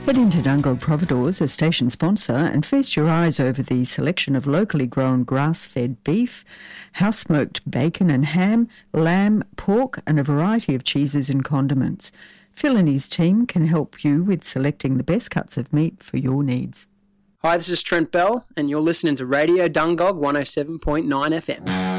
Head into Dungog Providores, a station sponsor, and feast your eyes over the selection of locally grown grass-fed beef, house-smoked bacon and ham, lamb, pork, and a variety of cheeses and condiments. Phil and his team can help you with selecting the best cuts of meat for your needs. Hi, this is Trent Bell, and you're listening to Radio Dungog 107.9 FM.